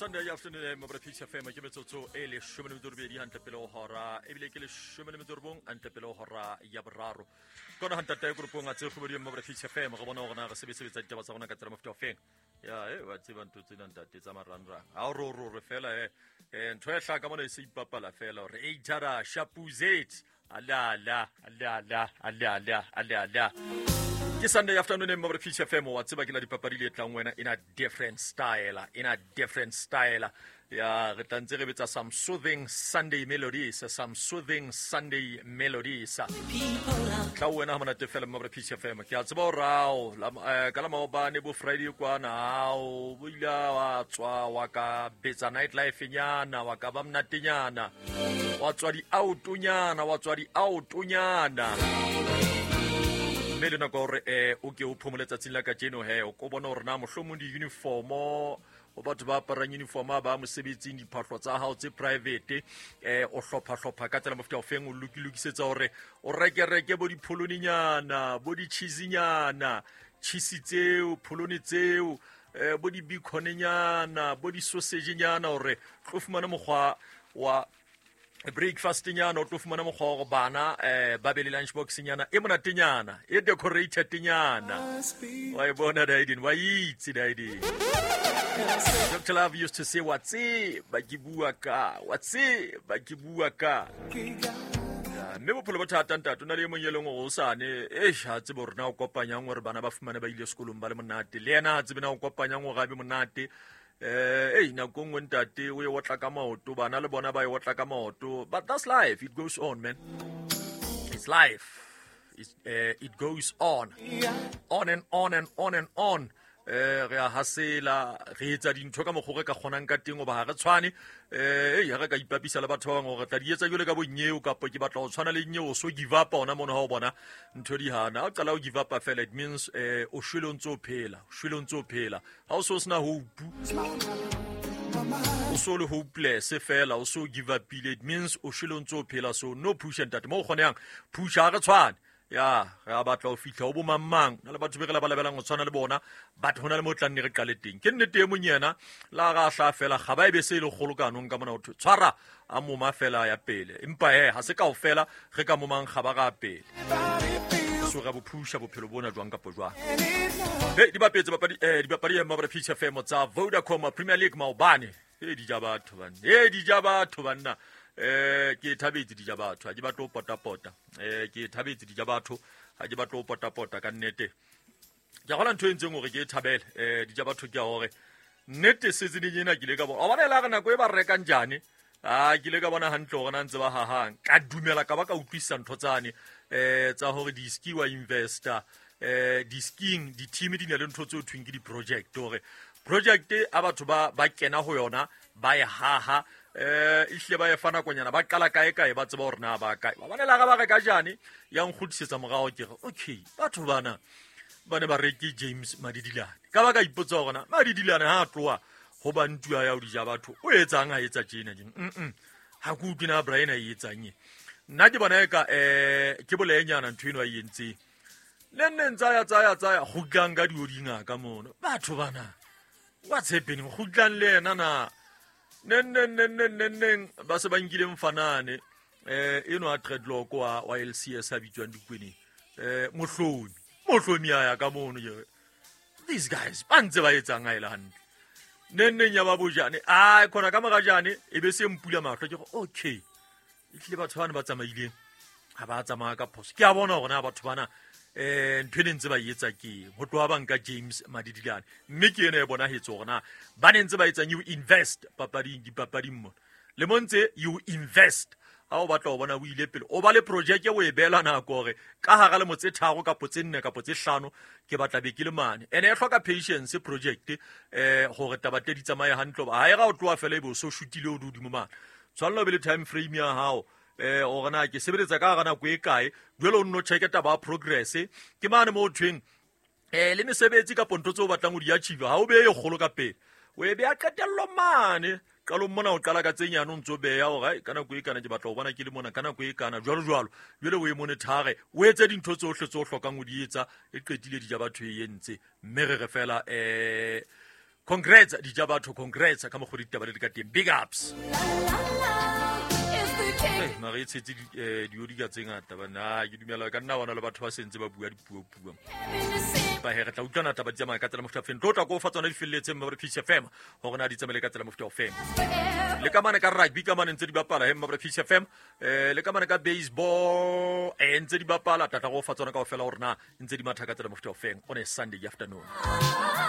Sunday afternoon mo British FM ke metsotso e le 12 hantle pele o hora e bile ke le 12 hantle pele o hora ya boraro kona hanta tae grupong a tse go mo British FM go bona gore na re sebetsa ditaba tsa bona ka tsela mofta ofeng ya wa tseba ntwe tsena ntate tsa maranra ha re fela ntwe e hlaka mona e se ipapala fela hore e itara shapuzet ala ke Sunday afternoon mo British FM wa tseba ke la dipapadi le tlang wena in a different style ya re tantse re betsa some soothing Sunday melodies ka wena mona te fela mo British FM ke a tseba rao ka la maobane bo Friday kwana o buila wa tswa wa ka betsa night life nyana wa ka ba mnatenyana wa tswa di autonyana mele na go re o ke o phomoletsa tsela ka tseno o ko bona hore na mohlomo di uniform o batho ba aparang uniform ba mosebetsing diphahlo tsa hao tse private o hlopha ka tsela mofta ofeng o lokisetsa hore o reke bo dipholoni nyana bo di cheese nyana cheese tseo pholoni tseo bo di bacon nyana bo di sausage nyana hore tlo fumana mogwa wa breakfast nyana o tlo fumana mogwa go bana ba be le lunch box nyana e monate nyana e decorated nyana wa bona daidin wa itse daidin Dr. Love used to say watse ba kibua ka mme bophelo bo thata tona le monyelong o sane ha tsebo rena o kopanyang gore bana ba fumane ba ile sekolong ba le monate le yena a tsebena o kopanyang go gabe monate nako ngwe ntate o ye wotla ka maoto bana le bona ba ye wotla ka maoto but that's life, it goes on, man. It's life. It goes on and on re a hasela re etsa dintho ka mogore ka kgonang ka teng o ba ga re tshwane ya re ka ipapisa le batho ba bangwe re tla di etsa jole ka bonyeo kapo ke batla go tshwana le nyeo so give up ona mona ha o bona ntho di hana o qala o give up fela it means o shwele ntso phela ha o so sna hope o so le hopeless fela o so give up it means o shwele ntso phela so no push and that mo kgonang push ha re tshwane ya ga batla o fitla o bo mamang na le batho be re la balabelang go tshwana le bona batho hona le motlanne re qale teng ke nnete e monyena la ga hla fela ga ba e be se le kgolokanong ka mona o tshwara a moma fela ya pele empa ha se ka o fela re ka momang ga ba ga pele so ga bo phusha bophelo bona jwang ka pojwa di bapetse dipapadi ya mabra Pitch FM tsa Vodacom Premier League maobane di ja batho banna ke thabetse di ja batho ha di batlo potapota ke thabetse di ja batho ha di batlo potapota ka nnete ke gola ntho entseng gore ke thabele di ja batho ke gore nnete setse di nyena ke le ka bona o bona la gana go e ba rekang jane ke le ka bona hantle gore ntse ba hahang ka dumela ka ba ka utlwisa ntho tsane tsa gore di ski wa investor di skiing di team di ne le ntho tse o thweng ke di project gore project a batho ba kena go yona ba e haha ihle ba e fana konyana ba qala kae ba tseba hore na ba kae ba banela ga ba re ka jane yang khutisetsa morago ke okay batho bana bane ba reke James Madidilane ka ba ka ipotsa gona Madidilane ha tloa go ba ntua ya o di ja batho o etsang a etsa tjena ha ku tina Brian a etsang nna ke bona ka ke bolenyana ntho eno a yentse le nne tsaya go ganga di odinga ka mono batho bana what's happening go tlang le yena na neng ba se ba nkile mfanane eno a dreadlock wa LCS a bitswang dikwene mohlomi ya ka mono these guys ba ntse ba etsang a ile hantle neng ya ba bojane khona ka moga jane e be se mpula mahlo ke okay itle batho bana ba tsamaileng ha ba tsamaya ka phoso ke a bona gona batho bana ntho ne ntse ba etsa ke go tloa banka James Madidilane mme ke ene e bona hetso gona ba ne ntse ba etsa you invest dipapading mo le montse you invest ha o batla o bona o ile pele o ba le project o e bela na gore ka haga le motse tharo ka potse nne ka potse hlano ke batla be ke le mane ene e hloka patience project gore tabate di tsamaye hantle ba ha e ga o tloa fela e bo so shootile o dudimo mana tshwalla be le time frame ya hao o gana ke sebeletsa ka gana go e kae jwelo nno check ba progress ke mane mo thweng le mesebetsi ka ponto tse o batlang o di achieve ha o be e golo ka pele o e be a qetello mane ka lo mona o qala ka tsenyana o ntso be ya gore kana go e kana ke batla go bona ke le mona kana go e kana jwalo jwelo o e monetare o etse dintho tsohle tse o hlokang o di etsa e qetile di ja batho e yentse mme re fela congrats di ja batho congrats ka mo go ditaba le ka teng big ups mare e tshetse di odi ka tsengata bana ke dumela ka nna bona le batho ba sentse ba bua dipuo ba he re tla utlwana taba tsa ka tsela mofuta feng tlotla go fa tsona di felletseng ba re Fish FM go gona di tsamele ka tsela mofuta FM le ka mane ka rugby ka mane ntse di bapala he ba Fish FM le ka mane ka baseball ntse di bapala tata go fa tsona ka ofela gore na ntse di matha ka tsela mofuta FM on a Sunday afternoon